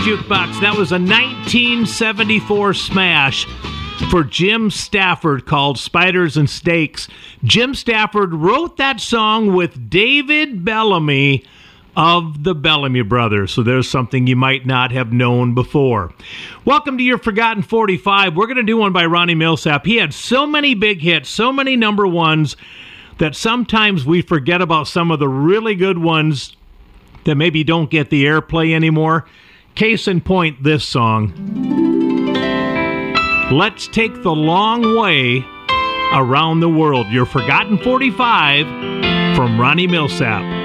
Jukebox. That was a 1974 smash for Jim Stafford called Spiders and Stakes. Jim Stafford wrote that song with David Bellamy of the Bellamy Brothers. So there's something you might not have known before. Welcome to your Forgotten 45. We're going to do one by Ronnie Milsap. He had so many big hits, so many number ones, that sometimes we forget about some of the really good ones that maybe don't get the airplay anymore. Case in point, this song. Let's Take the Long Way Around the World. Your Forgotten 45 from Ronnie Milsap.